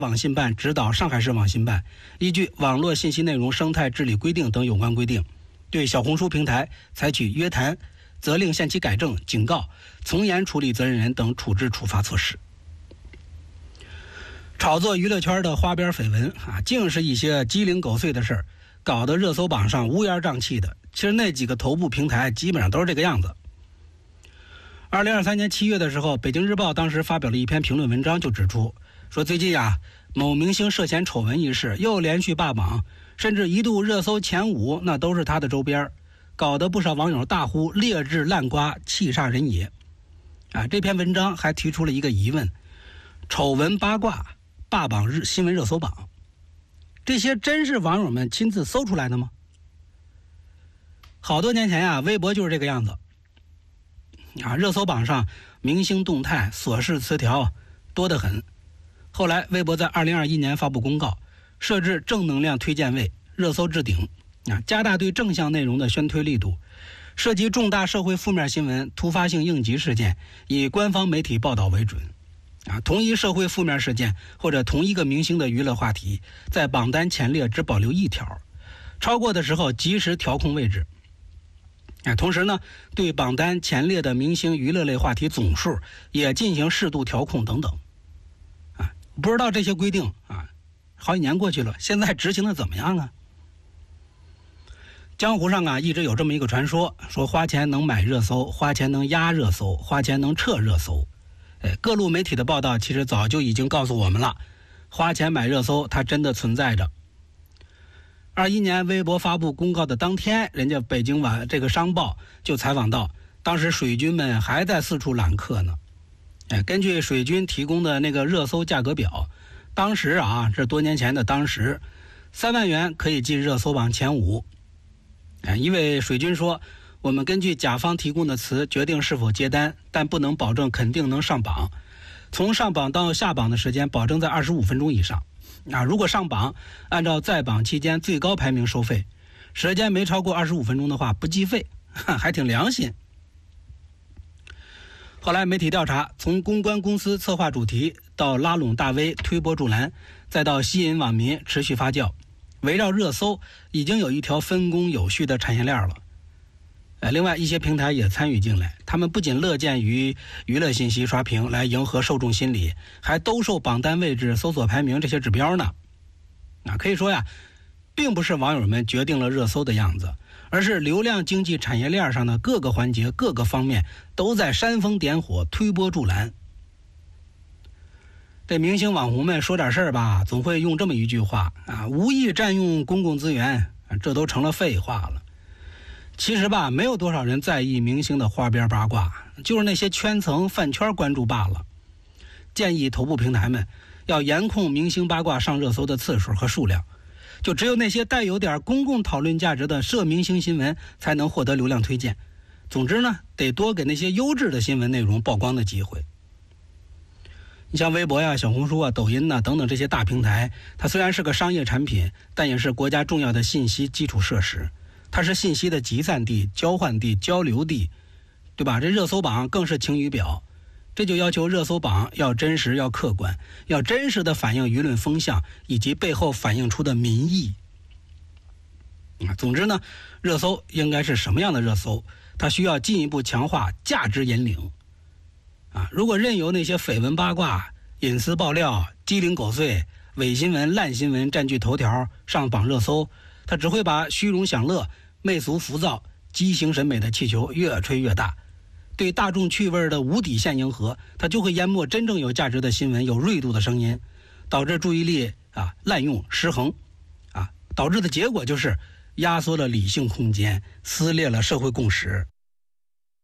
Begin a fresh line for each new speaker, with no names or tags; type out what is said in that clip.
网信办指导上海市网信办依据《网络信息内容生态治理规定》等有关规定，对小红书平台采取约谈、责令限期改正、警告、从严处理责任人等处置处罚措施。炒作娱乐圈的花边绯闻竟是一些鸡零狗碎的事儿，搞得热搜榜上乌烟瘴气的。其实那几个头部平台基本上都是这个样子。2023年7月的时候，北京日报当时发表了一篇评论文章，就指出说，最近某明星涉嫌丑闻一事又连续霸榜，甚至一度热搜前5，那都是他的周边，搞得不少网友大呼劣质烂瓜，气煞人也。这篇文章还提出了一个疑问：丑闻八卦霸榜新闻热搜榜，这些真是网友们亲自搜出来的吗？好多年前微博就是这个样子热搜榜上明星动态、琐事词条多得很。后来微博在2021年发布公告，设置正能量推荐位，热搜置顶加大对正向内容的宣推力度，涉及重大社会负面新闻、突发性应急事件，以官方媒体报道为准同一社会负面事件或者同一个明星的娱乐话题，在榜单前列只保留一条，超过的时候及时调控位置同时呢，对榜单前列的明星娱乐类话题总数也进行适度调控等等不知道这些规定好几年过去了，现在执行的怎么样江湖上一直有这么一个传说，说花钱能买热搜，花钱能压热搜，花钱能撤热搜。各路媒体的报道其实早就已经告诉我们了，花钱买热搜它真的存在着。21年微博发布公告的当天，人家北京晚这个商报就采访到，当时水军们还在四处揽客呢。根据水军提供的那个热搜价格表，当时这多年前的当时，3万元可以进热搜榜前5。一位水军说，我们根据甲方提供的词决定是否接单，但不能保证肯定能上榜。从上榜到下榜的时间保证在25分钟以上。如果上榜，按照在榜期间最高排名收费，时间没超过25分钟的话不计费，还挺良心。后来媒体调查，从公关公司策划主题到拉拢大 V 推波助澜，再到吸引网民持续发酵，围绕热搜已经有一条分工有序的产业链了。另外一些平台也参与进来，他们不仅乐见于娱乐信息刷屏来迎合受众心理，还兜售榜单位置、搜索排名这些指标呢。可以说并不是网友们决定了热搜的样子，而是流量经济产业链上的各个环节、各个方面都在煽风点火、推波助澜。这明星网红们说点事儿吧，总会用这么一句话无意占用公共资源，这都成了废话了。其实没有多少人在意明星的花边八卦，就是那些圈层饭圈关注罢了。建议头部平台们要严控明星八卦上热搜的次数和数量，就只有那些带有点公共讨论价值的涉明星新闻才能获得流量推荐。总之呢，得多给那些优质的新闻内容曝光的机会。你像微博小红书抖音等等这些大平台，它虽然是个商业产品，但也是国家重要的信息基础设施，它是信息的集散地、交换地、交流地，对吧？这热搜榜更是晴雨表，这就要求热搜榜要真实、要客观，要真实的反映舆论风向以及背后反映出的民意。总之呢，热搜应该是什么样的热搜？它需要进一步强化价值引领。如果任由那些绯闻八卦、隐私爆料、鸡零狗碎、伪新闻、烂新闻占据头条上榜热搜，它只会把虚荣享乐、媚俗浮躁、畸形审美的气球越吹越大，对大众趣味的无底线迎合，它就会淹没真正有价值的新闻、有锐度的声音，导致注意力滥用失衡导致的结果就是压缩了理性空间，撕裂了社会共识。